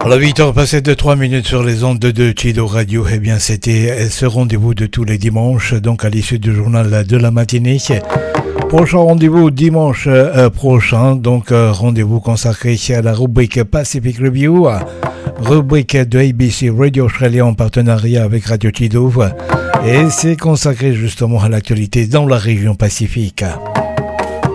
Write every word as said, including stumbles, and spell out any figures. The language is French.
Voilà, huit heures passées de trois minutes sur les ondes de Chido Radio. Eh bien, c'était ce rendez-vous de tous les dimanches, donc à l'issue du journal de la matinée. Prochain rendez-vous dimanche euh, prochain, donc euh, rendez-vous consacré à la rubrique Pacific Review, rubrique de A B C Radio Australia en partenariat avec Radio Chido. Et c'est consacré justement à l'actualité dans la région Pacifique.